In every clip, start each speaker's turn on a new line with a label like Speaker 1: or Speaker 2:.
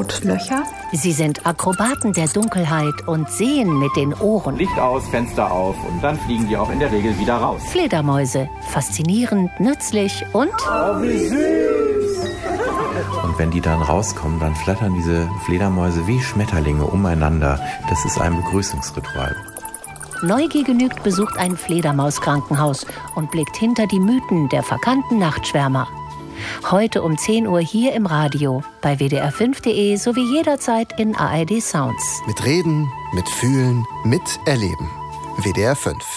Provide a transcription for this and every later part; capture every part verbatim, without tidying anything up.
Speaker 1: Schlautlöcher.
Speaker 2: Sie sind Akrobaten der Dunkelheit und sehen mit den Ohren.
Speaker 3: Licht aus, Fenster auf und dann fliegen die auch in der Regel wieder raus.
Speaker 2: Fledermäuse. Faszinierend, nützlich und...
Speaker 4: Oh, wie süß!
Speaker 5: Und wenn die dann rauskommen, dann flattern diese Fledermäuse wie Schmetterlinge umeinander. Das ist ein Begrüßungsritual.
Speaker 2: Neugier genügt besucht ein Fledermauskrankenhaus und blickt hinter die Mythen der verkannten Nachtschwärmer. Heute um zehn Uhr hier im Radio, bei w d r fünf punkt d e sowie jederzeit in A R D Sounds.
Speaker 6: Mit Reden, mit Fühlen, mit Erleben. W D R fünf.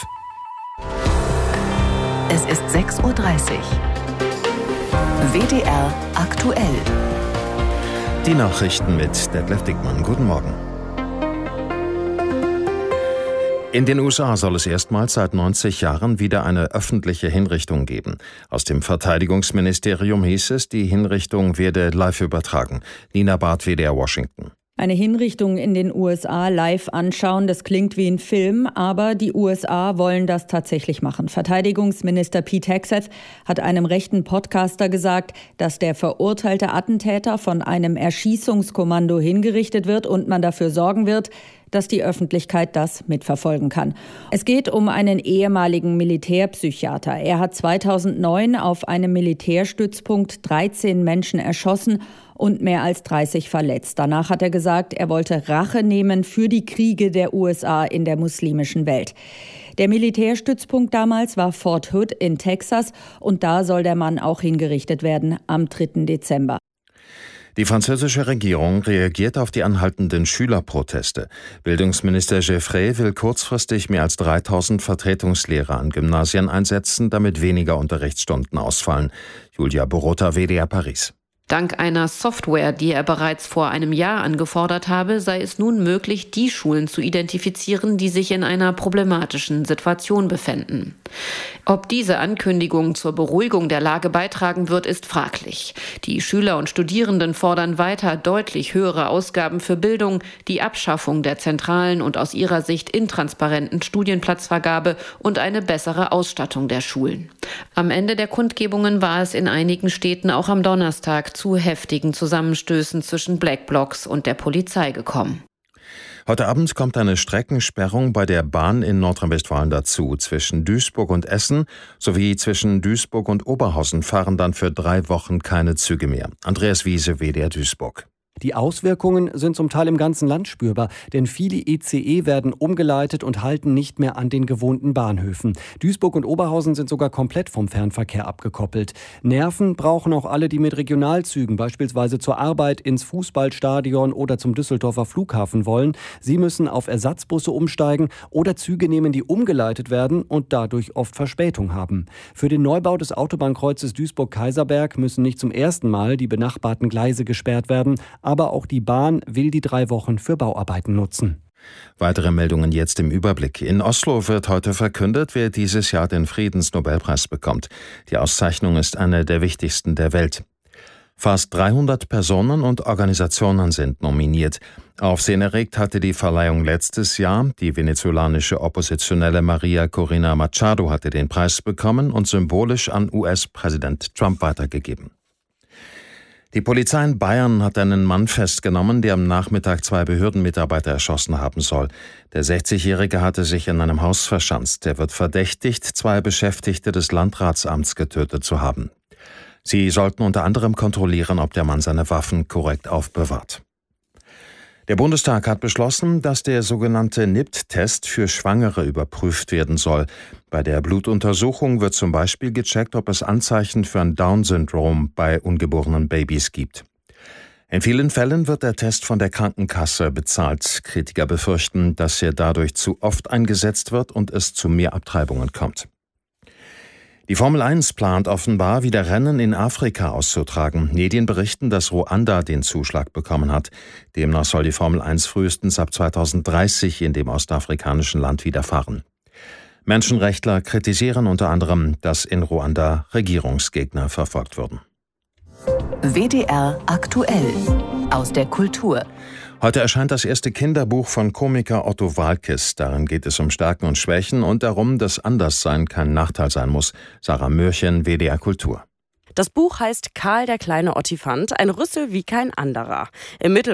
Speaker 7: Es ist sechs Uhr dreißig. W D R aktuell.
Speaker 8: Die Nachrichten mit Detlef Dickmann. Guten Morgen. In den U S A soll es erstmals seit neunzig Jahren wieder eine öffentliche Hinrichtung geben. Aus dem Verteidigungsministerium hieß es, die Hinrichtung werde live übertragen. Nina Barth, W D R Washington.
Speaker 9: Eine Hinrichtung in den U S A live anschauen, das klingt wie ein Film, aber die U S A wollen das tatsächlich machen. Verteidigungsminister Pete Hegseth hat einem rechten Podcaster gesagt, dass der verurteilte Attentäter von einem Erschießungskommando hingerichtet wird und man dafür sorgen wird, dass die Öffentlichkeit das mitverfolgen kann. Es geht um einen ehemaligen Militärpsychiater. Er hat zweitausendneun auf einem Militärstützpunkt dreizehn Menschen erschossen und mehr als dreißig verletzt. Danach hat er gesagt, er wollte Rache nehmen für die Kriege der U S A in der muslimischen Welt. Der Militärstützpunkt damals war Fort Hood in Texas und da soll der Mann auch hingerichtet werden am dritten Dezember.
Speaker 8: Die französische Regierung reagiert auf die anhaltenden Schülerproteste. Bildungsminister Geffray will kurzfristig mehr als dreitausend Vertretungslehrer an Gymnasien einsetzen, damit weniger Unterrichtsstunden ausfallen. Julia Borota, W D R Paris.
Speaker 10: Dank einer Software, die er bereits vor einem Jahr angefordert habe, sei es nun möglich, die Schulen zu identifizieren, die sich in einer problematischen Situation befänden. Ob diese Ankündigung zur Beruhigung der Lage beitragen wird, ist fraglich. Die Schüler und Studierenden fordern weiter deutlich höhere Ausgaben für Bildung, die Abschaffung der zentralen und aus ihrer Sicht intransparenten Studienplatzvergabe und eine bessere Ausstattung der Schulen. Am Ende der Kundgebungen war es in einigen Städten auch am Donnerstag zu heftigen Zusammenstößen zwischen Black Blocs und der Polizei gekommen.
Speaker 8: Heute Abend kommt eine Streckensperrung bei der Bahn in Nordrhein-Westfalen dazu. Zwischen Duisburg und Essen sowie zwischen Duisburg und Oberhausen fahren dann für drei Wochen keine Züge mehr. Andreas Wiese, W D R Duisburg.
Speaker 11: Die Auswirkungen sind zum Teil im ganzen Land spürbar, denn viele E C E werden umgeleitet und halten nicht mehr an den gewohnten Bahnhöfen. Duisburg und Oberhausen sind sogar komplett vom Fernverkehr abgekoppelt. Nerven brauchen auch alle, die mit Regionalzügen, beispielsweise zur Arbeit, ins Fußballstadion oder zum Düsseldorfer Flughafen wollen. Sie müssen auf Ersatzbusse umsteigen oder Züge nehmen, die umgeleitet werden und dadurch oft Verspätung haben. Für den Neubau des Autobahnkreuzes Duisburg-Kaiserberg müssen nicht zum ersten Mal die benachbarten Gleise gesperrt werden. Aber auch die Bahn will die drei Wochen für Bauarbeiten nutzen.
Speaker 8: Weitere Meldungen jetzt im Überblick. In Oslo wird heute verkündet, wer dieses Jahr den Friedensnobelpreis bekommt. Die Auszeichnung ist eine der wichtigsten der Welt. Fast dreihundert Personen und Organisationen sind nominiert. Aufsehen erregt hatte die Verleihung letztes Jahr. Die venezolanische Oppositionelle Maria Corina Machado hatte den Preis bekommen und symbolisch an U S-Präsident Trump weitergegeben. Die Polizei in Bayern hat einen Mann festgenommen, der am Nachmittag zwei Behördenmitarbeiter erschossen haben soll. Der sechzigjährige hatte sich in einem Haus verschanzt. Er wird verdächtigt, zwei Beschäftigte des Landratsamts getötet zu haben. Sie sollten unter anderem kontrollieren, ob der Mann seine Waffen korrekt aufbewahrt. Der Bundestag hat beschlossen, dass der sogenannte N I P T-Test für Schwangere überprüft werden soll. Bei der Blutuntersuchung wird zum Beispiel gecheckt, ob es Anzeichen für ein Down-Syndrom bei ungeborenen Babys gibt. In vielen Fällen wird der Test von der Krankenkasse bezahlt. Kritiker befürchten, dass er dadurch zu oft eingesetzt wird und es zu mehr Abtreibungen kommt. Die Formel eins plant offenbar, wieder Rennen in Afrika auszutragen. Medien berichten, dass Ruanda den Zuschlag bekommen hat. Demnach soll die Formel eins frühestens ab zweitausenddreißig in dem ostafrikanischen Land wieder fahren. Menschenrechtler kritisieren unter anderem, dass in Ruanda Regierungsgegner verfolgt würden.
Speaker 7: W D R aktuell aus der Kultur.
Speaker 8: Heute erscheint das erste Kinderbuch von Komiker Otto Waalkes. Darin geht es um Stärken und Schwächen und darum, dass Anderssein kein Nachteil sein muss. Sarah Mürchen, W D R Kultur.
Speaker 12: Das Buch heißt Karl der kleine Ottifant, ein Rüssel wie kein anderer. Im Mittelpunkt